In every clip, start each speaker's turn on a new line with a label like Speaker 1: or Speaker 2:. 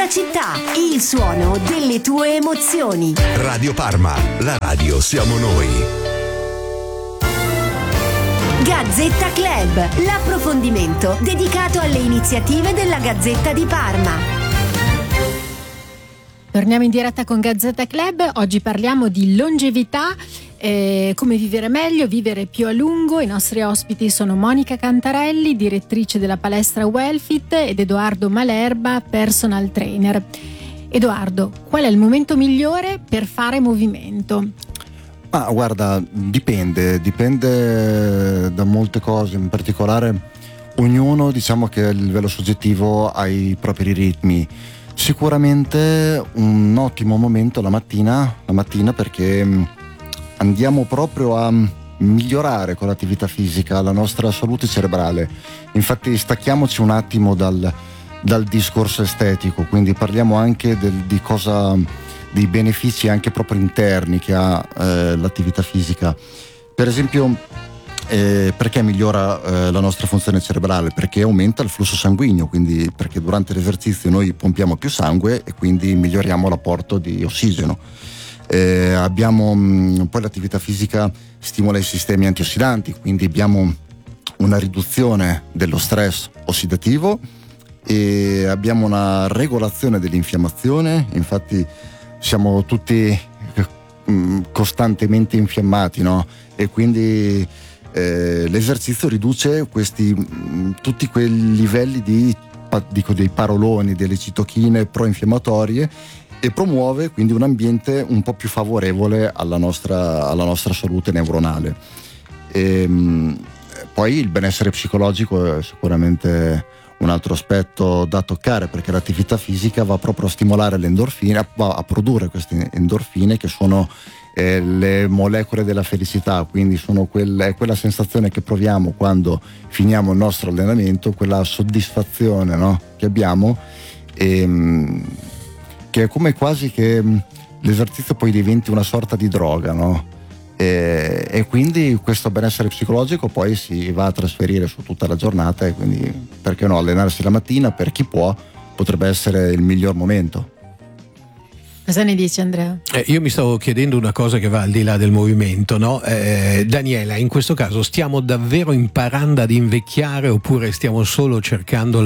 Speaker 1: della città, il suono delle tue emozioni.
Speaker 2: Radio Parma, la radio siamo noi.
Speaker 1: Gazzetta Club, l'approfondimento dedicato alle iniziative della Gazzetta di Parma.
Speaker 3: Torniamo in diretta con Gazzetta Club. Oggi parliamo di longevità, come vivere meglio, vivere più a lungo. I nostri ospiti sono Monica Cantarelli, direttrice della palestra Wellfit, ed Edoardo Malerba, personal trainer. Edoardo, qual è il momento migliore per fare movimento?
Speaker 4: Ma guarda, dipende da molte cose, in particolare ognuno, diciamo che a livello soggettivo ha i propri ritmi. Sicuramente un ottimo momento la mattina perché andiamo proprio a migliorare con l'attività fisica la nostra salute cerebrale. Infatti stacchiamoci un attimo dal discorso estetico, quindi parliamo anche dei benefici anche proprio interni che ha l'attività fisica. Per esempio, perché migliora la nostra funzione cerebrale? Perché aumenta il flusso sanguigno, quindi perché durante l'esercizio noi pompiamo più sangue e quindi miglioriamo l'apporto di ossigeno. Poi l'attività fisica stimola i sistemi antiossidanti, quindi abbiamo una riduzione dello stress ossidativo e abbiamo una regolazione dell'infiammazione. Infatti siamo tutti costantemente infiammati, no? E quindi l'esercizio riduce tutti quei livelli dei paroloni, delle citochine pro-infiammatorie, e promuove quindi un ambiente un po' più favorevole alla nostra salute neuronale. Poi il benessere psicologico è sicuramente un altro aspetto da toccare, perché l'attività fisica va proprio a stimolare le endorfine, va a produrre queste endorfine che sono le molecole della felicità, quindi è quella sensazione che proviamo quando finiamo il nostro allenamento, quella soddisfazione, no? Che abbiamo, che è come quasi che l'esercizio poi diventi una sorta di droga, no? E quindi questo benessere psicologico poi si va a trasferire su tutta la giornata, e quindi perché no, allenarsi la mattina per chi può potrebbe essere il miglior momento.
Speaker 3: Cosa ne dici, Andrea?
Speaker 5: Io mi stavo chiedendo una cosa che va al di là del movimento, no? Daniela, in questo caso stiamo davvero imparando ad invecchiare, oppure stiamo solo cercando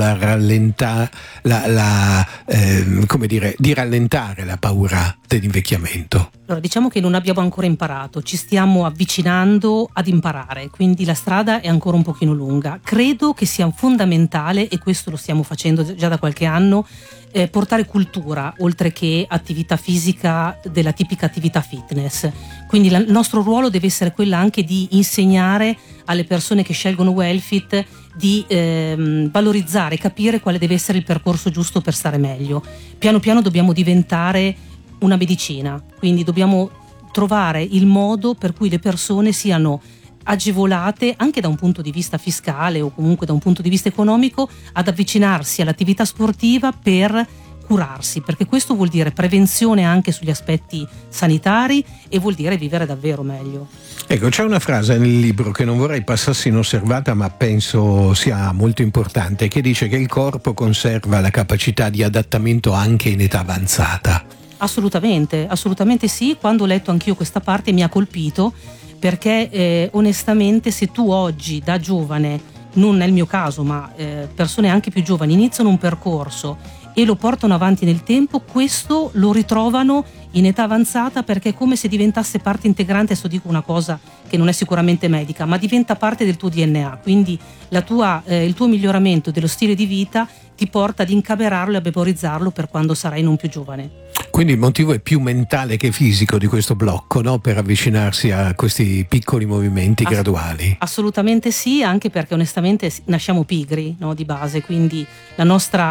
Speaker 5: di rallentare la paura dell'invecchiamento?
Speaker 6: Allora, diciamo che non abbiamo ancora imparato, ci stiamo avvicinando ad imparare, quindi la strada è ancora un pochino lunga. Credo che sia fondamentale, e questo lo stiamo facendo già da qualche anno, portare cultura oltre che attività fisica della tipica attività fitness. Quindi il nostro ruolo deve essere quello anche di insegnare alle persone che scelgono Wellfit di valorizzare, capire quale deve essere il percorso giusto per stare meglio. Piano piano dobbiamo diventare una medicina, quindi dobbiamo trovare il modo per cui le persone siano agevolate anche da un punto di vista fiscale o comunque da un punto di vista economico ad avvicinarsi all'attività sportiva per curarsi, perché questo vuol dire prevenzione anche sugli aspetti sanitari e vuol dire vivere davvero meglio.
Speaker 5: Ecco, c'è una frase nel libro che non vorrei passasse inosservata, ma penso sia molto importante, che dice che il corpo conserva la capacità di adattamento anche in età avanzata.
Speaker 6: Assolutamente sì. Quando ho letto anch'io questa parte mi ha colpito, perché onestamente se tu oggi da giovane, non nel mio caso ma persone anche più giovani, iniziano un percorso e lo portano avanti nel tempo, questo lo ritrovano in età avanzata, perché è come se diventasse parte integrante. Adesso dico una cosa che non è sicuramente medica, ma diventa parte del tuo DNA, quindi il tuo miglioramento dello stile di vita ti porta ad incamerarlo e a memorizzarlo per quando sarai non più giovane.
Speaker 5: Quindi il motivo è più mentale che fisico di questo blocco, no? Per avvicinarsi a questi piccoli movimenti graduali.
Speaker 6: Assolutamente sì, anche perché onestamente nasciamo pigri, no? Di base, quindi il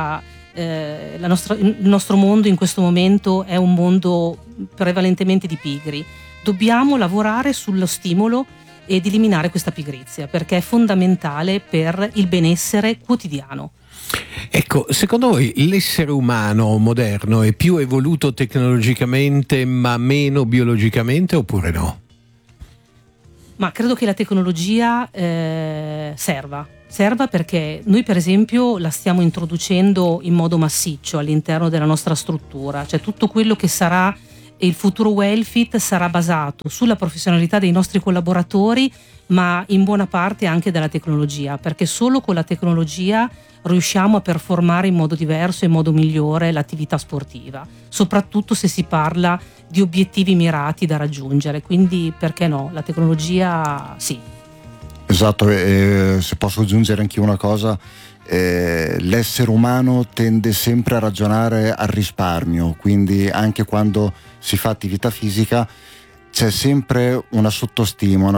Speaker 6: nostro mondo in questo momento è un mondo prevalentemente di pigri. Dobbiamo lavorare sullo stimolo ed eliminare questa pigrizia, perché è fondamentale per il benessere quotidiano.
Speaker 5: Ecco, secondo voi l'essere umano moderno è più evoluto tecnologicamente ma meno biologicamente, oppure no?
Speaker 6: Ma credo che la tecnologia serva, serva perché noi per esempio la stiamo introducendo in modo massiccio all'interno della nostra struttura, cioè tutto quello che sarà il futuro Wellfit sarà basato sulla professionalità dei nostri collaboratori, ma in buona parte anche della tecnologia, perché solo con la tecnologia riusciamo a performare in modo diverso e in modo migliore l'attività sportiva, soprattutto se si parla di obiettivi mirati da raggiungere, quindi perché no, la tecnologia sì.
Speaker 4: Esatto, se posso aggiungere anche una cosa, l'essere umano tende sempre a ragionare al risparmio, quindi anche quando si fa attività fisica c'è sempre una sottostima,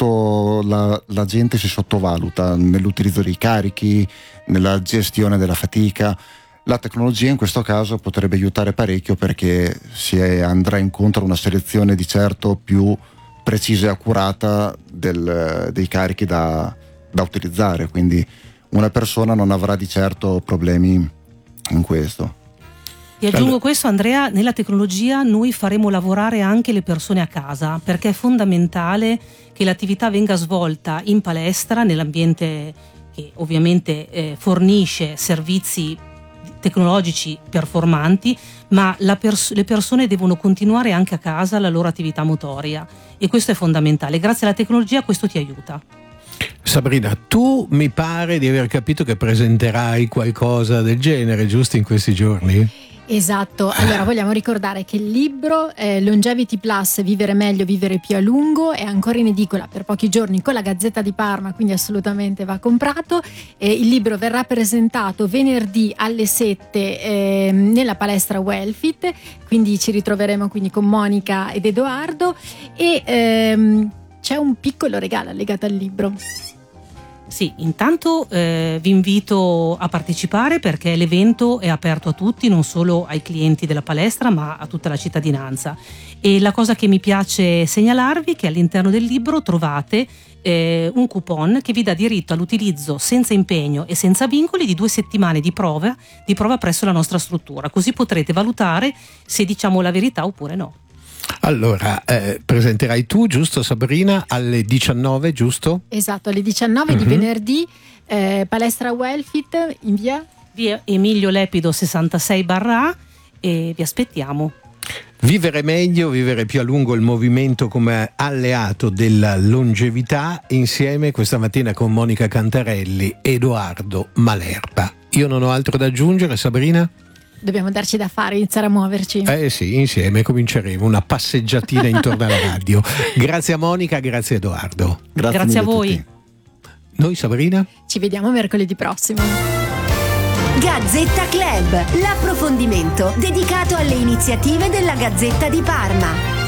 Speaker 4: la gente si sottovaluta nell'utilizzo dei carichi, nella gestione della fatica. La tecnologia in questo caso potrebbe aiutare parecchio perché si andrà incontro a una selezione di certo più precisa e accurata dei carichi da utilizzare, quindi una persona non avrà di certo problemi in questo.
Speaker 6: E aggiungo questo, Andrea, nella tecnologia noi faremo lavorare anche le persone a casa, perché è fondamentale che l'attività venga svolta in palestra, nell'ambiente che ovviamente fornisce servizi tecnologici performanti, ma le persone devono continuare anche a casa la loro attività motoria, e questo è fondamentale. Grazie alla tecnologia questo ti aiuta.
Speaker 5: Sabrina, tu mi pare di aver capito che presenterai qualcosa del genere, giusto, in questi giorni?
Speaker 3: Esatto, allora vogliamo ricordare che il libro Longevity Plus, Vivere meglio, vivere più a lungo, è ancora in edicola per pochi giorni con la Gazzetta di Parma, quindi assolutamente va comprato. Il libro verrà presentato venerdì alle 7 nella palestra Wellfit, quindi ci ritroveremo quindi con Monica ed Edoardo, e c'è un piccolo regalo legato al libro.
Speaker 6: Sì, intanto vi invito a partecipare perché l'evento è aperto a tutti, non solo ai clienti della palestra ma a tutta la cittadinanza. E la cosa che mi piace segnalarvi è che all'interno del libro trovate un coupon che vi dà diritto all'utilizzo senza impegno e senza vincoli di 2 settimane di prova presso la nostra struttura, così potrete valutare se diciamo la verità oppure no.
Speaker 5: Allora, presenterai tu, giusto Sabrina, alle 19, giusto?
Speaker 3: Esatto, alle 19 di venerdì, palestra Wellfit in via
Speaker 6: Emilio Lepido 66/A, e vi aspettiamo.
Speaker 5: Vivere meglio, vivere più a lungo, il movimento come alleato della longevità, insieme questa mattina con Monica Cantarelli, Edoardo Malerba. Io non ho altro da aggiungere, Sabrina?
Speaker 3: Dobbiamo darci da fare, iniziare a muoverci.
Speaker 5: Sì, insieme cominceremo una passeggiatina intorno alla radio. Grazie a Monica, grazie a Edoardo.
Speaker 6: Grazie a voi.
Speaker 5: Noi, Sabrina?
Speaker 3: Ci vediamo mercoledì prossimo.
Speaker 1: Gazzetta Club, l'approfondimento dedicato alle iniziative della Gazzetta di Parma.